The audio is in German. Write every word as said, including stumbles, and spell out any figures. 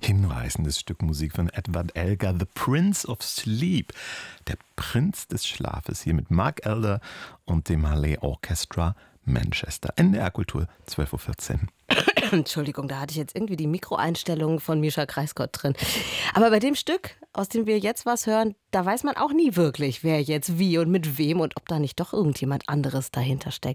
Hinreißendes Stück Musik von Edward Elgar, The Prince of Sleep, der Prinz des Schlafes, hier mit Mark Elder und dem Hallé Orchestra Manchester. N D R Kultur, zwölf Uhr vierzehn. Entschuldigung, da hatte ich jetzt irgendwie die Mikroeinstellungen von Mischa Kreisgott drin. Aber bei dem Stück, aus dem wir jetzt was hören, da weiß man auch nie wirklich, wer jetzt wie und mit wem und ob da nicht doch irgendjemand anderes dahinter steckt.